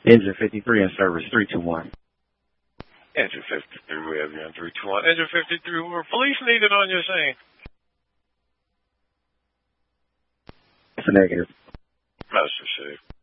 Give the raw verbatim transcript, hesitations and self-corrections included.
Engine fifty-three in service, three two one. Engine fifty-three, we have you on three two one. Engine fifty-three, we're police needed on your scene. It's a negative. Message received.